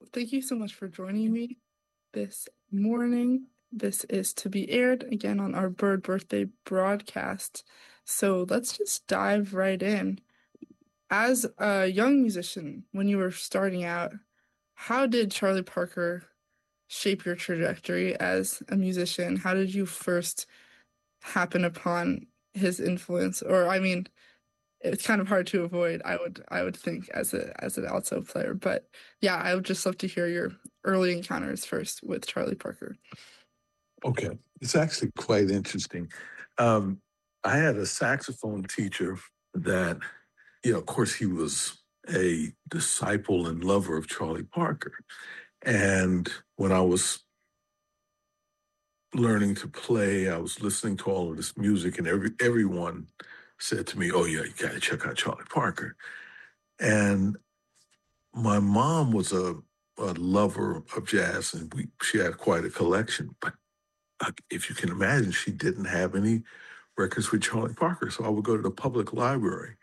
Thank you so much for joining me this morning. This is to be aired again on our Bird Birthday broadcast. So let's just dive right in. As a young musician, when you were starting out, how did Charlie Parker shape your trajectory as a musician? How did you first happen upon his influence? Or, I mean, it's kind of hard to avoid, I would think as an alto player. But yeah, I would just love to hear your early encounters first with Charlie Parker. Okay, it's actually quite interesting. Um, I had a saxophone teacher that, of course, he was a disciple and lover of Charlie Parker. And when I was learning to play, I was listening to all of this music, and everyone said to me, "Oh yeah, you got to check out Charlie Parker." And my mom was a lover of jazz, and she had quite a collection. But if you can imagine, she didn't have any records with Charlie Parker. So I would go to the public library,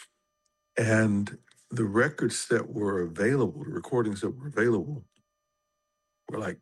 and the records that were available, the recordings that were available, were like,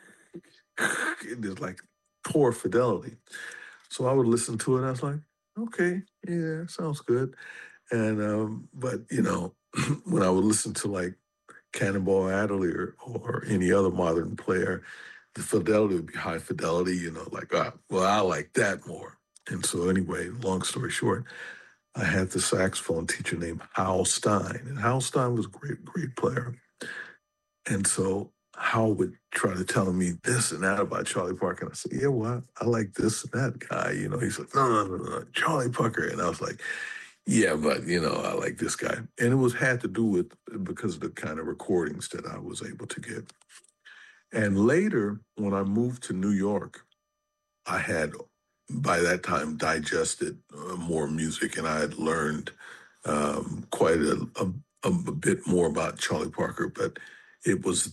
it was like poor fidelity. So I would listen to it. I was like, okay, yeah, sounds good. And, but, when I would listen to like Cannonball Adderley or any other modern player, the fidelity would be high fidelity, like, well, I like that more. And so anyway, long story short, I had the saxophone teacher named Hal Stein. And Hal Stein was a great, great player. And so Hal would try to tell me this and that about Charlie Parker. And I said, yeah, well, I like this and that guy. He's like, no, Charlie Parker. And I was like, yeah, but, I like this guy. And had to do with because of the kind of recordings that I was able to get. And later, when I moved to New York, I had, by that time, digested more music, and I had learned quite a bit more about Charlie Parker. But it was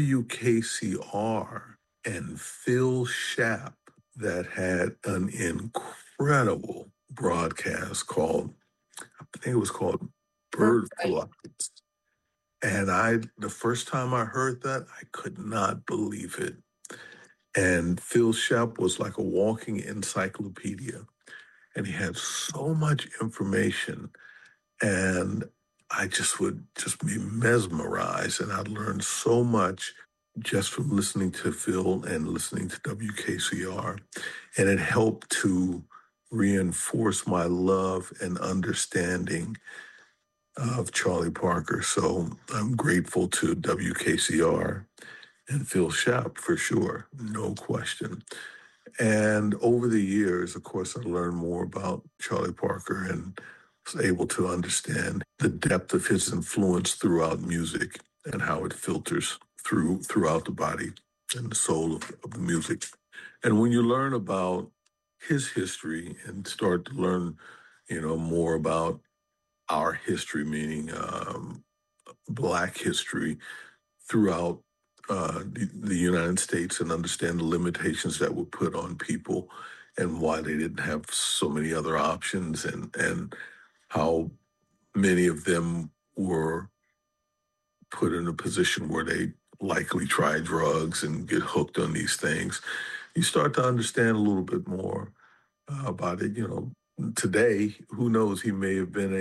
WKCR and Phil Shapp that had an incredible broadcast called, I think it was called Bird Flights. And the first time I heard that, I could not believe it. And Phil Shapp was like a walking encyclopedia. And he had so much information. And I just would just be mesmerized. And I learned so much just from listening to Phil and listening to WKCR. And it helped to reinforce my love and understanding of Charlie Parker. So I'm grateful to WKCR and Phil Shapp for sure, no question. And over the years, of course, I learned more about Charlie Parker and was able to understand the depth of his influence throughout music and how it filters throughout the body and the soul of the music. And when you learn about his history and start to learn, more about our history, meaning Black history throughout the United States, and understand the limitations that were put on people and why they didn't have so many other options, and how many of them were put in a position where they likely try drugs and get hooked on these things. You start to understand a little bit more about it. Today, who knows, he may have been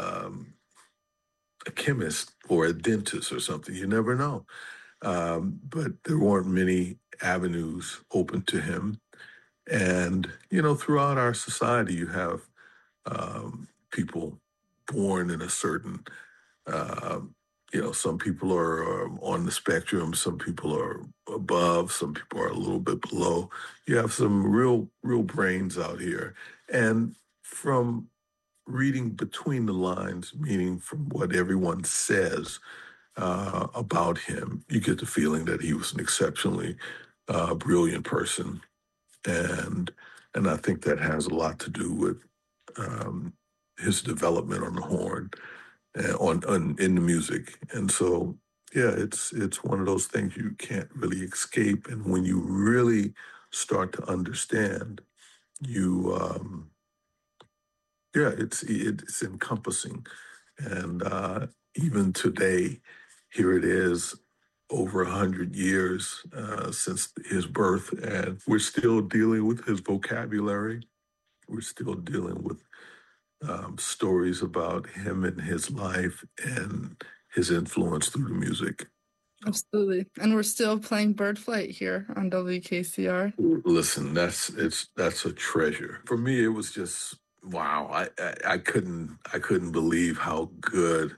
a chemist or a dentist or something. You never know. But there weren't many avenues open to him. And, throughout our society, you have people born in a certain, uh, some people are on the spectrum, some people are above, some people are a little bit below. You have some real, real brains out here. And from reading between the lines, meaning from what everyone says about him, you get the feeling that he was an exceptionally brilliant person, and I think that has a lot to do with his development on the horn, on in the music, and so yeah, it's one of those things you can't really escape, and when you really start to understand, you yeah, it's encompassing, and even today, here it is over 100 years since his birth, and we're still dealing with his vocabulary. We're still dealing with stories about him and his life and his influence through the music. Absolutely. And we're still playing Bird Flight here on WKCR. Listen, that's a treasure. For me, it was just wow. I couldn't believe how good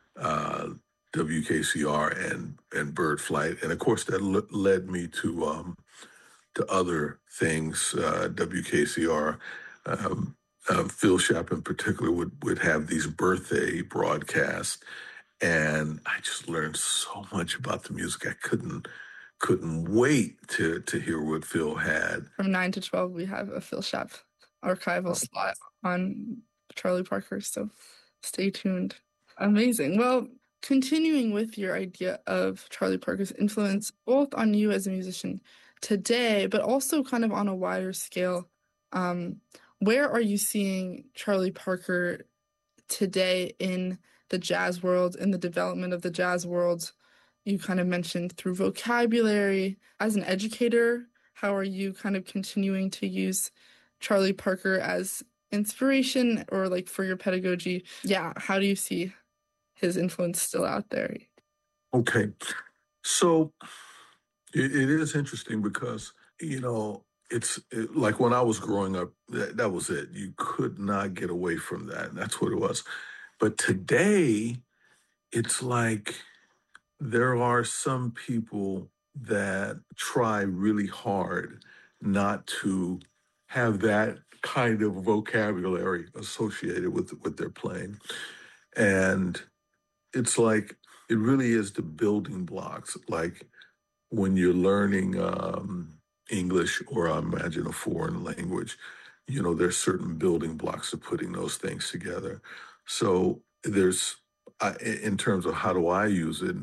WKCR and Bird Flight, and of course that led me to other things. WKCR, Phil Shap in particular would have these birthday broadcasts, and I just learned so much about the music. I couldn't wait to hear what Phil had. From 9 to 12, we have a Phil Shap archival slot on Charlie Parker, so stay tuned. Amazing. Well, continuing with your idea of Charlie Parker's influence, both on you as a musician today, but also kind of on a wider scale, where are you seeing Charlie Parker today in the jazz world, in the development of the jazz world? You kind of mentioned through vocabulary. As an educator, how are you kind of continuing to use Charlie Parker as inspiration or like for your pedagogy? Yeah, how do you see his influence still out there? Okay, so it is interesting because like when I was growing up, that was it. You could not get away from that. That's what it was. But today, it's like there are some people that try really hard not to have that kind of vocabulary associated with what they're playing. And it's like, it really is the building blocks. Like when you're learning English or I imagine a foreign language, there's certain building blocks of putting those things together. So in terms of how do I use it,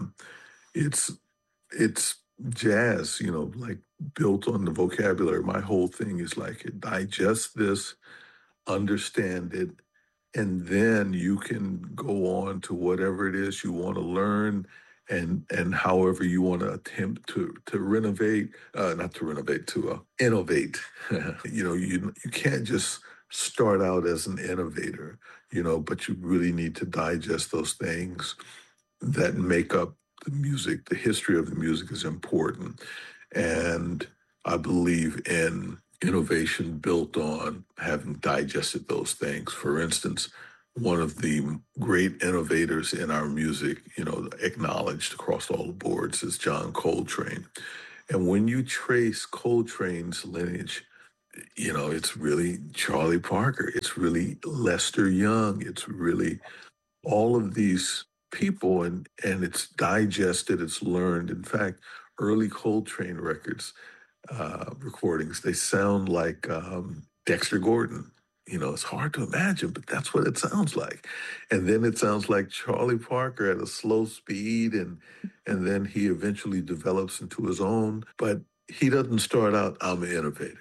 it's jazz, like built on the vocabulary. My whole thing is like digest this, understand it, and then you can go on to whatever it is you want to learn and however you want to attempt to renovate, not to renovate, to innovate. You can't just start out as an innovator, but you really need to digest those things that make up the music. The history of the music is important. And I believe in innovation built on having digested those things. For instance, one of the great innovators in our music, acknowledged across all the boards, is John Coltrane. And when you trace Coltrane's lineage, it's really Charlie Parker. It's really Lester Young. It's really all of these people, and it's digested, it's learned. In fact, early Coltrane records, recordings, they sound like Dexter Gordon. It's hard to imagine, but that's what it sounds like. And then it sounds like Charlie Parker at a slow speed, and then he eventually develops into his own. But he doesn't start out, I'm an innovator.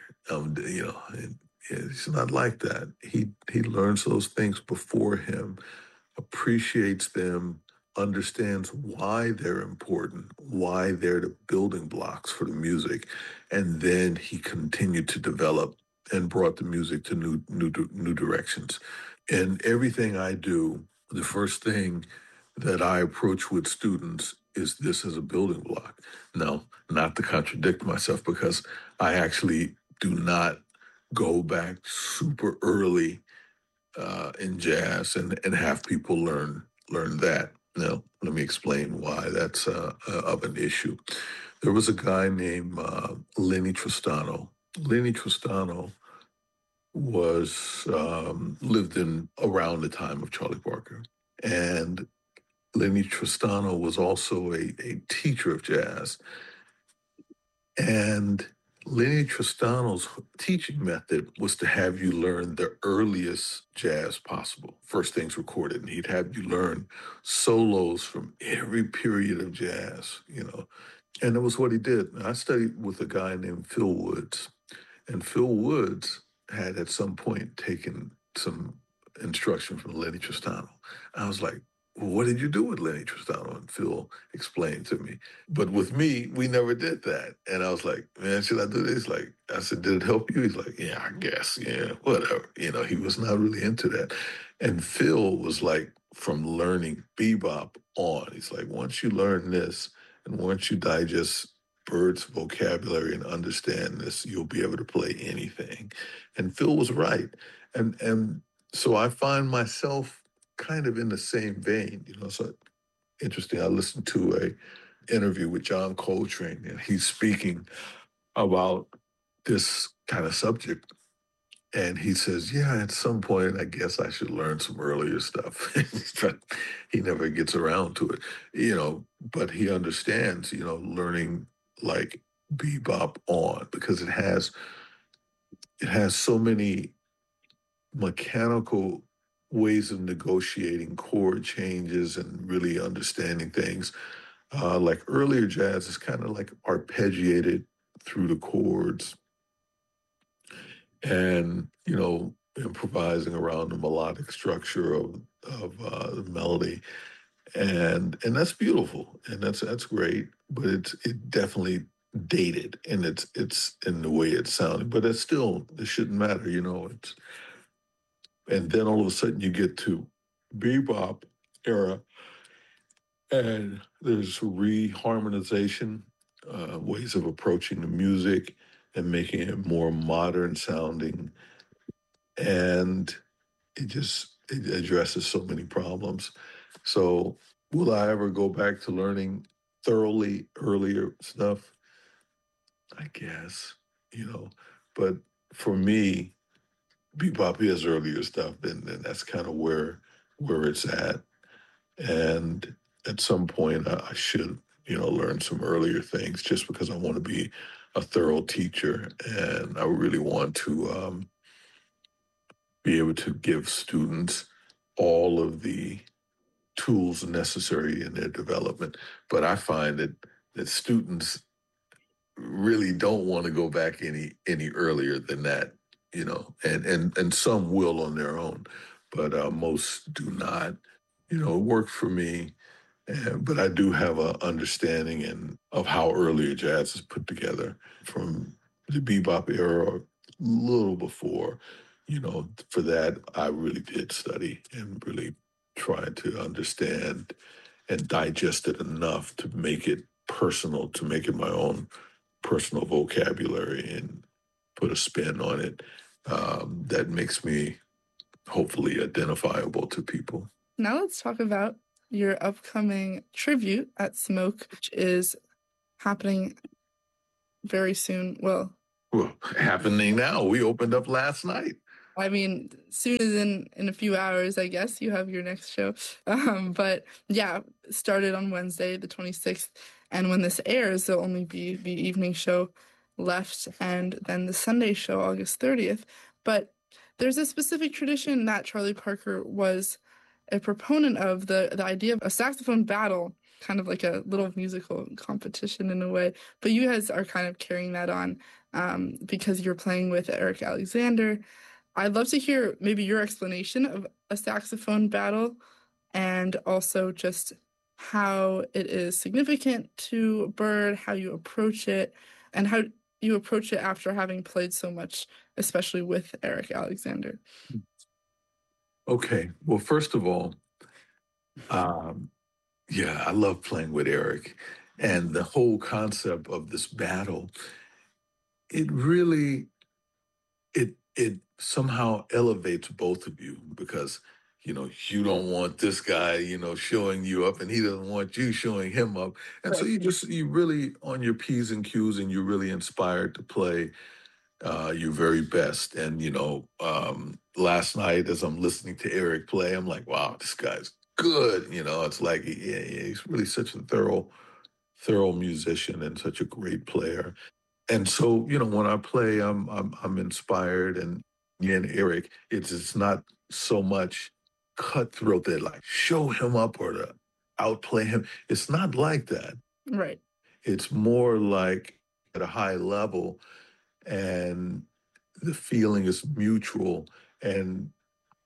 He's not like that. He learns those things before him, appreciates them, understands why they're important, why they're the building blocks for the music, and then he continued to develop and brought the music to new directions. And everything I do, the first thing that I approach with students is this as a building block. Now, not to contradict myself, because I actually do not go back super early in jazz and have people learn that. Now, let me explain why that's of an issue. There was a guy named Lenny Tristano. Lenny Tristano was lived in around the time of Charlie Parker, and Lenny Tristano was also a teacher of jazz. And Lenny Tristano's teaching method was to have you learn the earliest jazz possible, first things recorded. And he'd have you learn solos from every period of jazz, And it was what he did. I studied with a guy named Phil Woods. And Phil Woods had at some point taken some instruction from Lenny Tristano. I was like, what did you do with Lenny Tristano? And Phil explained to me. But with me, we never did that. And I was like, man, should I do this? Like, I said, did it help you? He's like, yeah, I guess. Yeah, whatever. He was not really into that. And Phil was like, from learning bebop on, he's like, once you learn this and once you digest Bird's vocabulary and understand this, you'll be able to play anything. And Phil was right. And so I find myself kind of in the same vein, So interesting. I listened to a interview with John Coltrane, and he's speaking about this kind of subject. And he says, yeah, at some point, I guess I should learn some earlier stuff. But he never gets around to it, but he understands, learning like bebop on because it has so many mechanical ways of negotiating chord changes and really understanding things. Like earlier jazz is kind of like arpeggiated through the chords and, improvising around the melodic structure of the melody. And that's beautiful and that's great, but it definitely dated and it's in the way it sounded, but it shouldn't matter, and then all of a sudden you get to bebop era, and there's reharmonization, ways of approaching the music and making it more modern sounding. And it addresses so many problems. So will I ever go back to learning thoroughly earlier stuff? I guess, but for me, bebop is earlier stuff, and that's kind of where it's at. And at some point, I should, learn some earlier things just because I want to be a thorough teacher, and I really want to be able to give students all of the tools necessary in their development. But I find that students really don't want to go back any earlier than that, and some will on their own, but most do not. It worked for me, but I do have an understanding of how earlier jazz is put together from the bebop era, or a little before. For that, I really did study and really tried to understand and digest it enough to make it personal, to make it my own personal vocabulary and put a spin on it that makes me hopefully identifiable to people. Now let's talk about your upcoming tribute at Smoke, which is happening very soon. Well, happening now. We opened up last night. I mean, soon as in a few hours, I guess you have your next show. But yeah, started on Wednesday, the 26th. And when this airs, there'll only be the evening show left and then the Sunday show, August 30th. But there's a specific tradition that Charlie Parker was a proponent of, the idea of a saxophone battle, kind of like a little musical competition in a way. But you guys are kind of carrying that on because you're playing with Eric Alexander. I'd love to hear maybe your explanation of a saxophone battle and also just how it is significant to Bird, how you approach it, and how you approach it after having played so much, especially with Eric Alexander. Okay. Well, first of all, yeah, I love playing with Eric, and the whole concept of this battle, it really, it somehow elevates both of you because, you don't want this guy, showing you up, and he doesn't want you showing him up. And so you really on your P's and Q's, and you're really inspired to play your very best. And, last night as I'm listening to Eric play, I'm like, wow, this guy's good. It's like, yeah, he's really such a thorough musician and such a great player. And so, when I play, I'm inspired. And me and Eric, it's not so much cutthroat that like show him up or to outplay him. It's not like that. Right. It's more like at a high level, and the feeling is mutual. And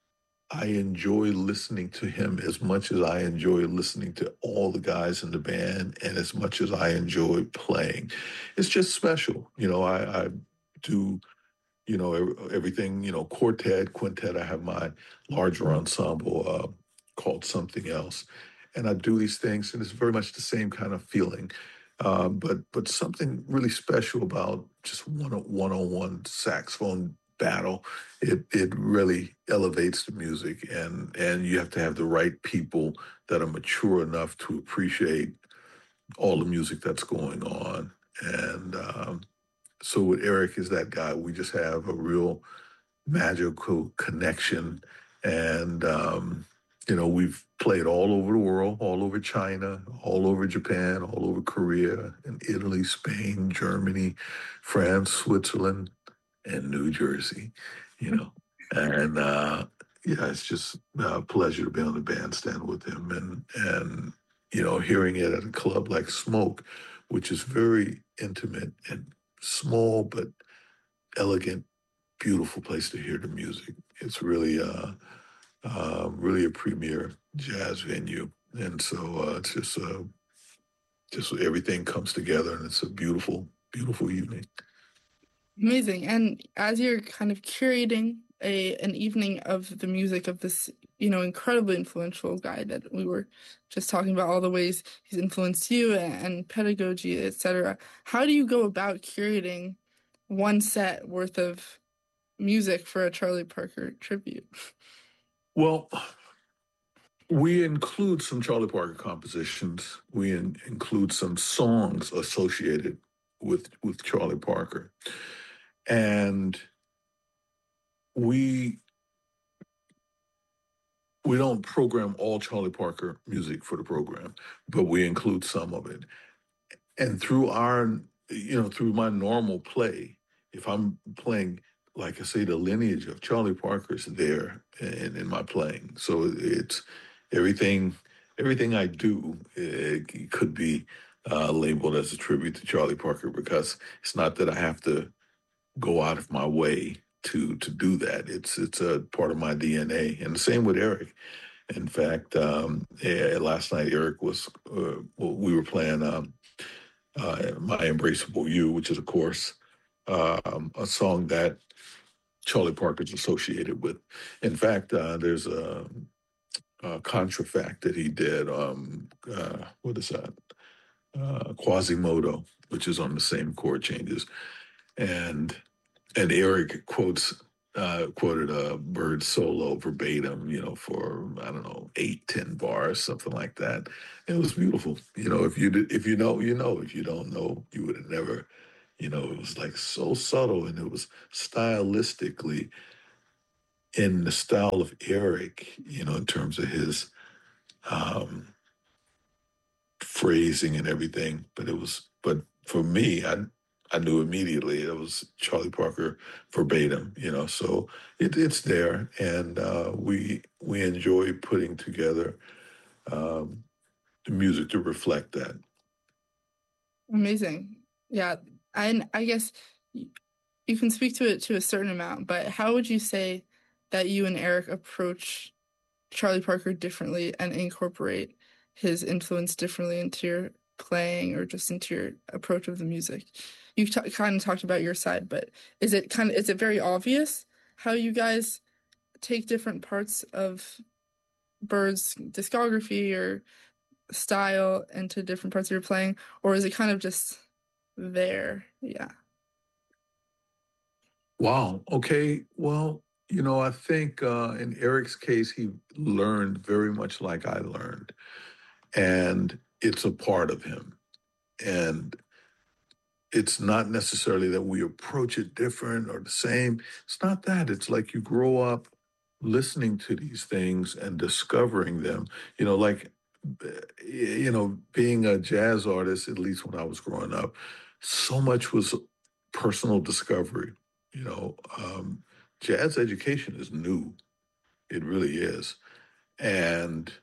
I enjoy listening to him as much as I enjoy listening to all the guys in the band, and as much as I enjoy playing. It's just special. I do, everything, quartet, quintet. I have my larger ensemble called Something Else. And I do these things, and it's very much the same kind of feeling. But something really special about just one-on-one saxophone battle. It really elevates the music, and you have to have the right people that are mature enough to appreciate all the music that's going on. And so with Eric is that guy. We just have a real magical connection. And, we've played all over the world, all over China, all over Japan, all over Korea, and Italy, Spain, Germany, France, Switzerland, and New Jersey, you know. And yeah, it's just a pleasure to be on the bandstand with him. And hearing it at a club like Smoke, which is very intimate and small, but elegant, beautiful place to hear the music. It's really, really a premier jazz venue, and so it's just everything comes together, and it's a beautiful, beautiful evening. Amazing. And as you're kind of curating an evening of the music of this, incredibly influential guy that we were just talking about, all the ways he's influenced you and pedagogy, etc. How do you go about curating one set worth of music for a Charlie Parker tribute? Well, we include some Charlie Parker compositions. We include some songs associated with Charlie Parker, and we don't program all Charlie Parker music for the program, but we include some of it. And through through my normal play, if I'm playing, like I say, the lineage of Charlie Parker's there in my playing. So it's everything I do, it could be labeled as a tribute to Charlie Parker, because it's not that I have to go out of my way to do that. It's a part of my DNA. And the same with Eric. In fact, last night Eric was we were playing My Embraceable You, which is, of course, a song that Charlie Parker's associated with. In fact, there's a contrafact that he did. What is that? Quasimodo, which is on the same chord changes. And Eric quoted a Bird solo verbatim, for, I don't know, 8, 10 bars, something like that. It was beautiful. If you know, you know. If you don't know, you would have never. It was like so subtle, and it was stylistically in the style of Eric, in terms of his um, phrasing and everything. But for me, I knew immediately it was Charlie Parker verbatim, so it's there. And we enjoy putting together the music to reflect that. Amazing. Yeah. And I guess you can speak to it to a certain amount, but how would you say that you and Eric approach Charlie Parker differently and incorporate his influence differently into your playing or just into your approach of the music? You've kind of talked about your side, but is it very obvious how you guys take different parts of Bird's discography or style into different parts of your playing, or is it kind of just there? Yeah. Wow. Okay. Well, I think in Eric's case, he learned very much like I learned, and it's a part of him. And it's not necessarily that we approach it different or the same. It's not that. It's like you grow up listening to these things and discovering them. Being a jazz artist, at least when I was growing up, so much was personal discovery. Jazz education is new. It really is. And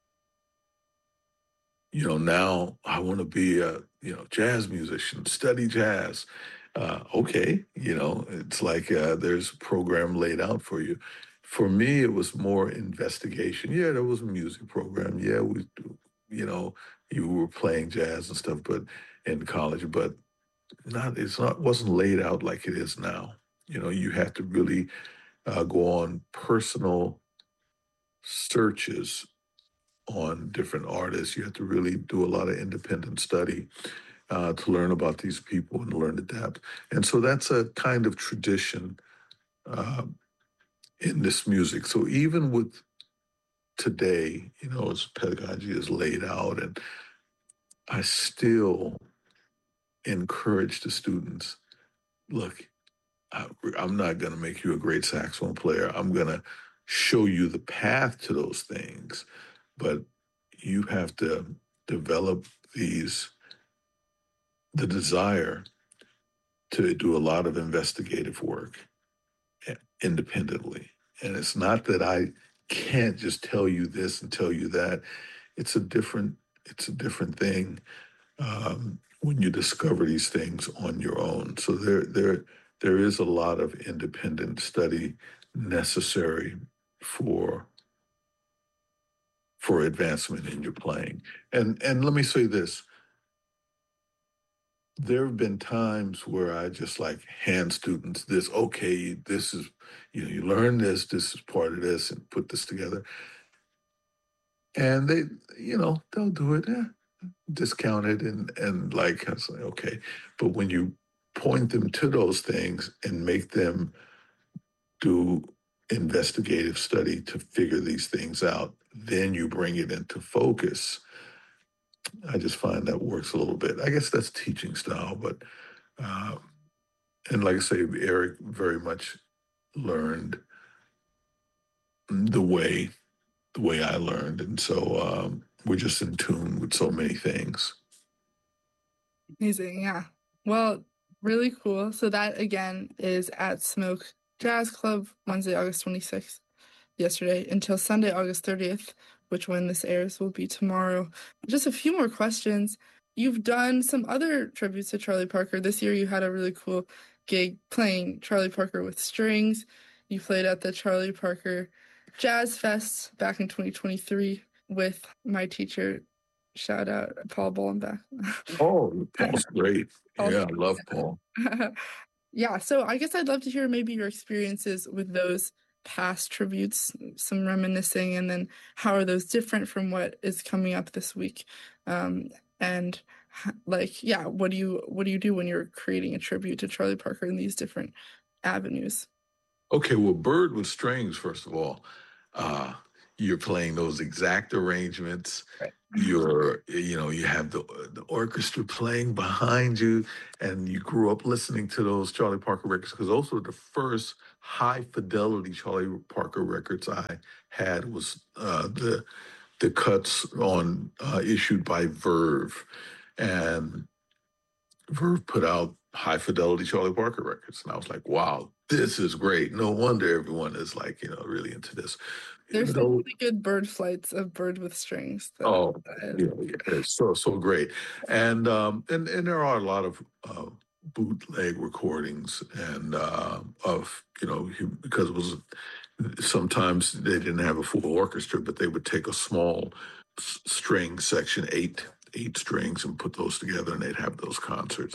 now I want to be a, jazz musician, study jazz. Okay, it's like there's a program laid out for you. For me, it was more investigation. Yeah, there was a music program. Yeah, you know, you were playing jazz and stuff, but in college, but wasn't laid out like it is now. You have to really go on personal searches on different artists. You have to really do a lot of independent study to learn about these people and learn to adapt. And so that's a kind of tradition uh, in this music. So even with today, as pedagogy is laid out, and I still encourage the students, look, I'm not going to make you a great saxophone player. I'm going to show you the path to those things, but you have to develop the desire to do a lot of investigative work independently. And it's not that I can't just tell you this and tell you that. It's a different thing when you discover these things on your own. So there is a lot of independent study necessary for advancement in your playing. And let me say this. There have been times where I just like hand students this, okay, this is, you learn this is part of this, and put this together. And they'll do it, discount it, and like, I was like, okay. But when you point them to those things and make them do investigative study to figure these things out, then you bring it into focus. I just find that works a little bit. I guess that's teaching style, but uh, and like I say, Eric very much learned the way I learned, and so we're just in tune with so many things. Amazing, yeah. Well, really cool. So that again is at Smoke Jazz Club, Wednesday, August 26th, yesterday, until Sunday, August 30th, which when this airs will be tomorrow. Just a few more questions. You've done some other tributes to Charlie Parker. This year you had a really cool gig playing Charlie Parker with strings. You played at the Charlie Parker Jazz Fest back in 2023 with my teacher. Shout out Paul Bollenbach. Oh, Paul's great. Yeah, I love Paul. Yeah, so I guess I'd love to hear maybe your experiences with those past tributes, some reminiscing, and then how are those different from what is coming up this week? And like, yeah, what do you do when you're creating a tribute to Charlie Parker in these different avenues? Okay, well, Bird with Strings, first of all, you're playing those exact arrangements. Right. You have the orchestra playing behind you, and you grew up listening to those Charlie Parker records because those were the first high fidelity Charlie Parker records I had. Was the cuts on issued by Verve, and Verve put out high fidelity Charlie Parker records, and I was like, wow, this is great. No wonder everyone is like, really into this. There's some really good bird flights of Bird with Strings. Yeah, it's so great. And there are a lot of bootleg recordings and of, because it was sometimes they didn't have a full orchestra, but they would take a small string section, eight strings, and put those together, and they'd have those concerts.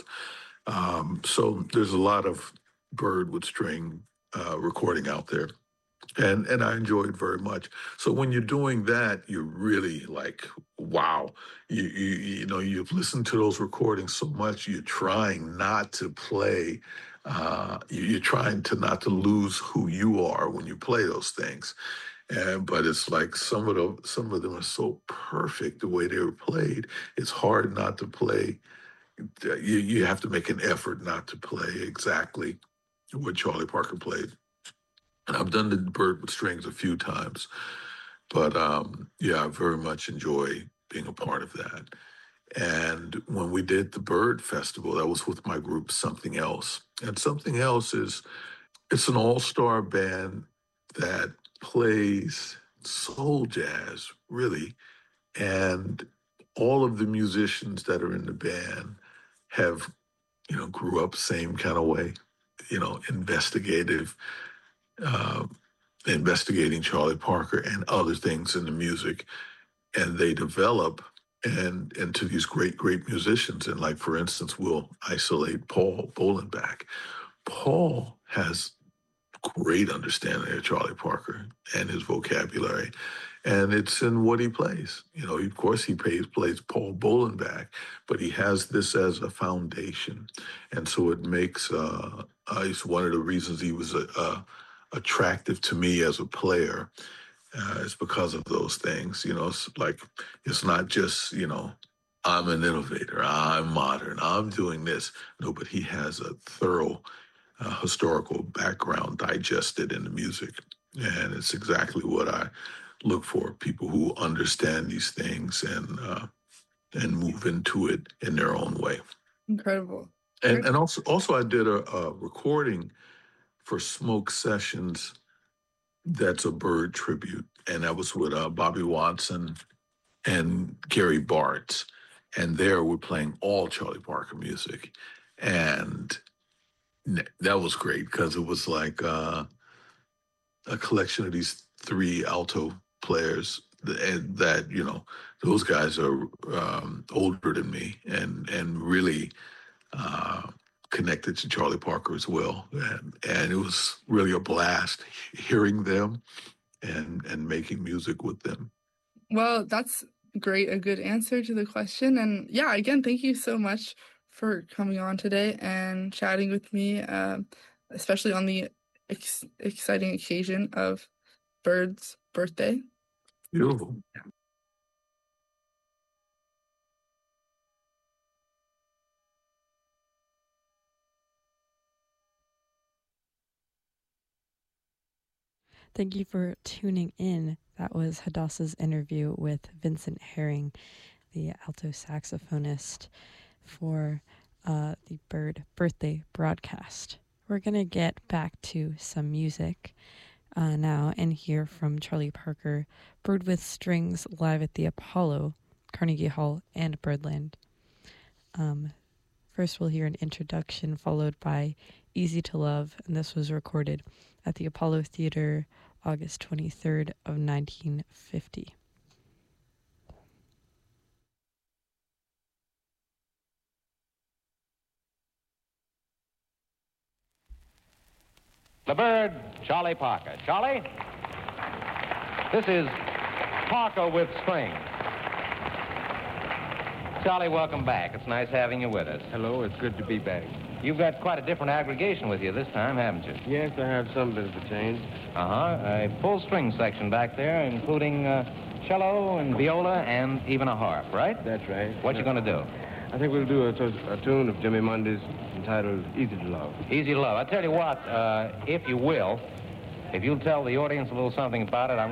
So there's a lot of Bird with String recording out there, and I enjoy it very much. So when you're doing that, you're really like, wow, you've listened to those recordings so much, you're trying not to play. You're trying to not to lose who you are when you play those things. But it's like some of them are so perfect the way they were played. It's hard not to play. You have to make an effort not to play exactly what Charlie Parker played. And I've done the Bird with Strings a few times, but I very much enjoy being a part of that. And when we did the Bird Festival, that was with my group Something Else. And Something Else it's an all-star band that plays soul jazz, really. And all of the musicians that are in the band have, grew up same kind of way, investigative, investigating Charlie Parker and other things in the music, and they develop and into these great musicians. And like, for instance, we'll isolate Paul Bolenbach. Paul has great understanding of Charlie Parker and his vocabulary, and it's in what he plays. You know, of course, he plays Paul Bolenbach, but he has this as a foundation, and so it makes. It's one of the reasons he was attractive to me as a player. It's because of those things. You know, it's like, it's not just, you know, I'm an innovator, I'm modern, I'm doing this. No, but he has a thorough historical background digested in the music. And it's exactly what I look for, people who understand these things and move into it in their own way. Incredible. And also I did a recording for Smoke Sessions that's a Byrd tribute, and that was with Bobby Watson and Gary Bartz. And there we're playing all Charlie Parker music. And that was great because it was like a collection of these three alto players that, you know, those guys are older than me and really connected to Charlie Parker as well. And it was really a blast hearing them and making music with them. Well, that's great. A good answer to the question. And yeah, again, thank you so much for coming on today and chatting with me, especially on the exciting occasion of Byrd's birthday. Beautiful. Thank you for tuning in. That was Hadassah's interview with Vincent Herring, the alto saxophonist for the Byrd birthday broadcast. We're going to get back to some music now and hear from Charlie Parker, Byrd with Strings, live at the Apollo, Carnegie Hall, and Birdland. First, we'll hear an introduction followed by Easy to Love, and this was recorded at the Apollo Theater, August 23rd of 1950. The Byrd, Charlie Parker. Charlie, this is Parker with Strings. Charlie, welcome back. It's nice having you with us. Hello, it's good to be back. You've got quite a different aggregation with you this time, haven't you? Yes, I have some bit of a change. A full string section back there, including cello and viola and even a harp, right? That's right. What you going to do? I think we'll do a tune of Jimmy Mundy's entitled Easy to Love. Easy to Love. I tell you what, if you will, if you'll tell the audience a little something about it, I'm